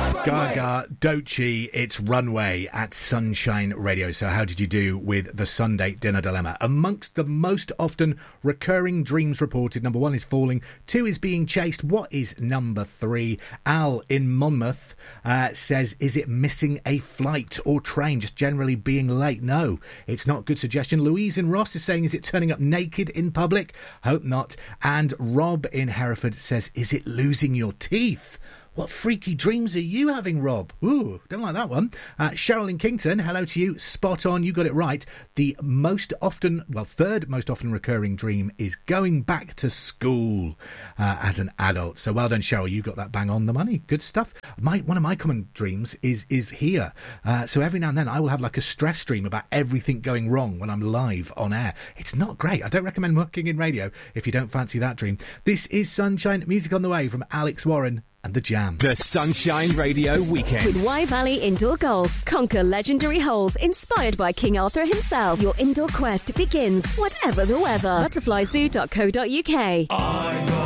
Gaga, Doechii, it's Runway at Sunshine Radio. So how did you do with the Sunday dinner dilemma? Amongst the most often recurring dreams reported, number 1 is falling, 2 is being chased. What is number 3? Al in Monmouth says, is it missing a flight or train, just generally being late? No, it's not. Good suggestion. Louise in Ross is saying, is it turning up naked in public? Hope not. And Rob in Hereford says, is it losing your teeth? What freaky dreams are you having, Rob? Ooh, don't like that one. Cheryl in Kington, hello to you. Spot on, you got it right. The third most often recurring dream is going back to school as an adult. So well done, Cheryl. You got that bang on the money. Good stuff. One of my common dreams is here. So every now and then I will have like a stress dream about everything going wrong when I'm live on air. It's not great. I don't recommend working in radio if you don't fancy that dream. This is Sunshine, music on the way from Alex Warren and The Jam. The Sunshine Radio Weekend. With Wye Valley Indoor Golf. Conquer legendary holes inspired by King Arthur himself. Your indoor quest begins, whatever the weather. Butterflyzoo.co.uk.